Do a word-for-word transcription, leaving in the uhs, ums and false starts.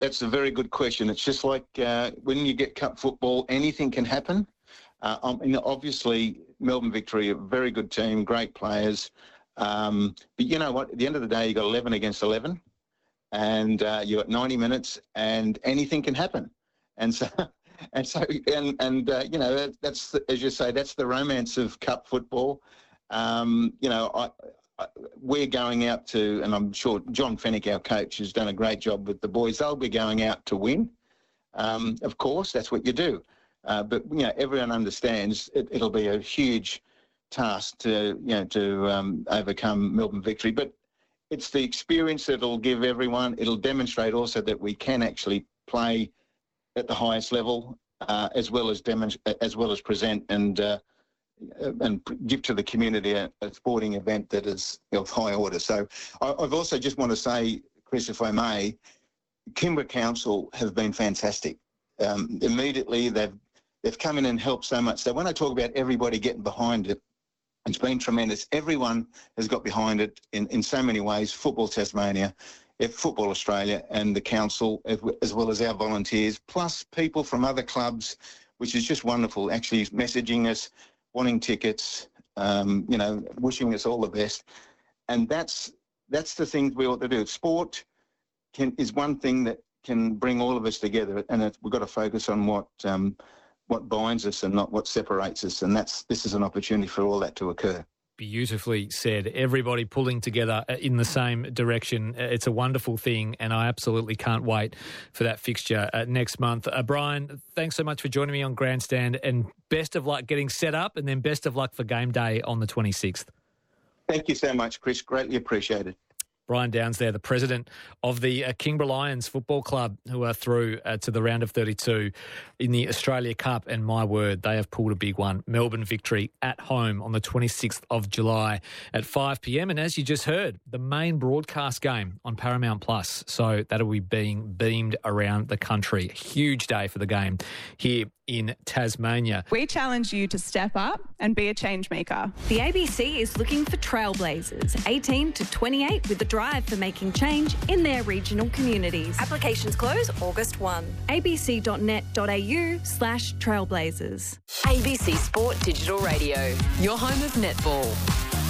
that's a very good question. It's just like uh, when you get cup football, anything can happen. Uh, I mean, obviously, Melbourne Victory, a very good team, great players. Um, but you know what? At the end of the day, you got eleven against eleven, and uh, you got ninety minutes, and anything can happen. And so, and so, and and uh, you know, that's the, as you say, that's the romance of cup football. Um, you know, I, I, we're going out to, and I'm sure John Fennick, our coach, has done a great job with the boys. They'll be going out to win. Um, of course, that's what you do. Uh, but you know, everyone understands it, it'll be a huge task to you know to um, overcome Melbourne Victory. But it's the experience that it'll give everyone. It'll demonstrate also that we can actually play at the highest level, uh, as well as demonstrate, as well as present and uh, and give to the community a, a sporting event that is of high order. So I, I've also just want to say, Chris, if I may, Kimbra Council have been fantastic. Um, immediately they've They've come in and helped so much. So when I talk about everybody getting behind it, it's been tremendous. Everyone has got behind it in, in so many ways. Football Tasmania, Football Australia and the council, as well as our volunteers, plus people from other clubs, which is just wonderful, actually messaging us, wanting tickets, um, you know, wishing us all the best. And that's that's the thing we ought to do. Sport can, is one thing that can bring all of us together, and it, we've got to focus on what... Um, what binds us and not what separates us. And that's this is an opportunity for all that to occur. Beautifully said. Everybody pulling together in the same direction. It's a wonderful thing, and I absolutely can't wait for that fixture uh, next month. Uh, Brian, thanks so much for joining me on Grandstand, and best of luck getting set up, and then best of luck for game day on the twenty-sixth. Thank you so much, Chris. Greatly appreciated. Brian Downs there, the president of the uh, Kingborough Lions Football Club, who are through uh, to the round of thirty-two in the Australia Cup. And my word, they have pulled a big one. Melbourne Victory at home on the twenty-sixth of July at five p.m. And as you just heard, the main broadcast game on Paramount Plus. So that'll be being beamed around the country. Huge day for the game here in Tasmania. We challenge you to step up and be a change maker. The A B C is looking for trailblazers, eighteen to twenty-eight, with the drive for making change in their regional communities. Applications close August first. abc.net.au slash trailblazers. A B C Sport Digital Radio, your home of netball.